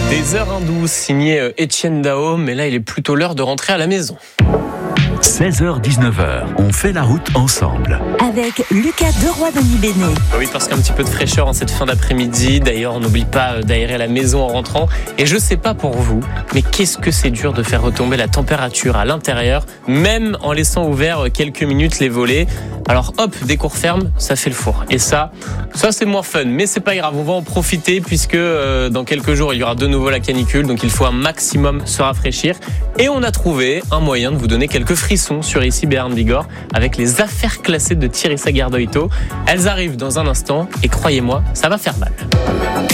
Des heures hindoues signé Etienne Dao, mais là il est plutôt l'heure de rentrer à la maison. 16h-19h, on fait la route ensemble. Avec Lucas Deroy-Denis-Bénet. Oui, parce qu'un petit peu de fraîcheur en cette fin d'après-midi. D'ailleurs, on n'oublie pas d'aérer la maison en rentrant. Et je sais pas pour vous, mais qu'est-ce que c'est dur de faire retomber la température à l'intérieur, même en laissant ouvert quelques minutes les volets. Alors hop, dès qu'on referme, ça fait le four. Et ça c'est moins fun, mais c'est pas grave, on va en profiter puisque dans quelques jours, il y aura de nouveau la canicule, donc il faut un maximum se rafraîchir. Et on a trouvé un moyen de vous donner quelques frissons sur ici Béarn Bigorre avec les affaires classées de Thierry Sagardoito. Elles arrivent dans un instant et croyez-moi, ça va faire mal.